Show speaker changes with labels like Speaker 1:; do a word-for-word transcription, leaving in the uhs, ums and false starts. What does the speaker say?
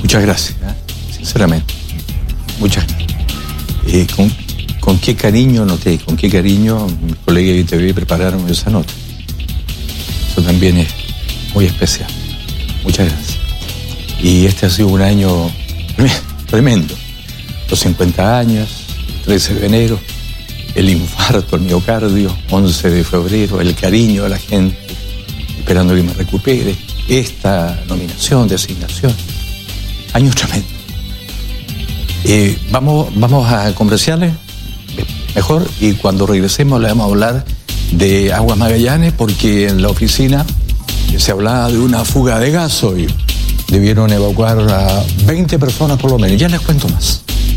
Speaker 1: Muchas gracias, ¿eh? Sinceramente. Muchas gracias. Eh, con, con qué cariño noté, con qué cariño mis colegas de I T V prepararon esa nota. Eso también es muy especial. Muchas gracias. Y este ha sido un año tremendo. Los cincuenta años, el trece de enero, el infarto al miocardio, once de febrero, el cariño de la gente, esperando que me recupere, esta nominación, designación. Años tremendos. Eh, vamos, vamos a comerciales, mejor, y cuando regresemos le vamos a hablar de Aguas Magallanes, porque en la oficina se hablaba de una fuga de gas hoy. Debieron evacuar a veinte personas por lo menos. Ya les cuento más.